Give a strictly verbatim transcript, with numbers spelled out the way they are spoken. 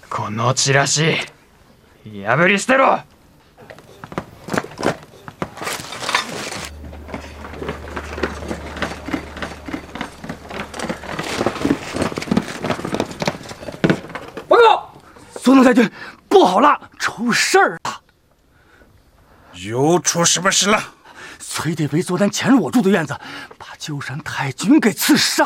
このチラシ破り捨てろ！ 报告，索诺太君，不好了，出事儿了！ 又出什么事了？ 崔典韦昨天潜入我住的院子，把鸠山太君给刺杀